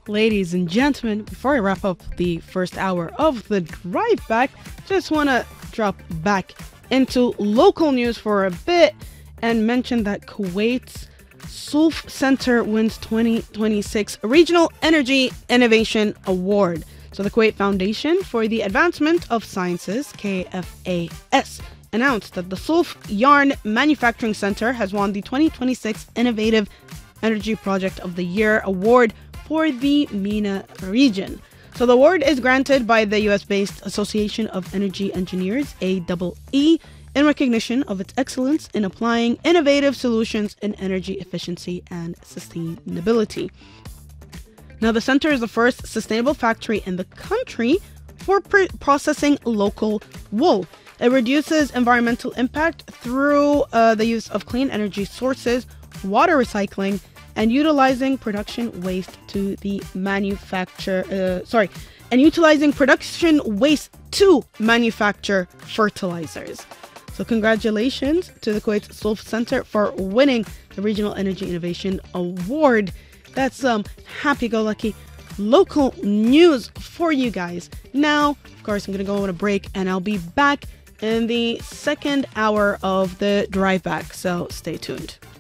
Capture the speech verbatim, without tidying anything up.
Ladies and gentlemen, before I wrap up the first hour of the drive back, just want to drop back into local news for a bit and mention that Kuwait's Sulf Center wins twenty twenty-six Regional Energy Innovation Award. So the Kuwait Foundation for the Advancement of Sciences, K F A S, announced that the Sulf Yarn Manufacturing Center has won the twenty twenty-six Innovative Energy Project of the Year Award for the MENA region. So the award is granted by the U S-based Association of Energy Engineers, A E E, in recognition of its excellence in applying innovative solutions in energy efficiency and sustainability. Now, the center is the first sustainable factory in the country for pr- processing local wool. It reduces environmental impact through uh, the use of clean energy sources, water recycling, and utilizing production waste to the manufacture, uh, sorry, and utilizing production waste to manufacture fertilizers. So congratulations to the Kuwait Sulf Center for winning the Regional Energy Innovation Award. That's um happy-go-lucky local news for you guys. Now, of course, I'm going to go on a break and I'll be back in the second hour of the drive back. So stay tuned.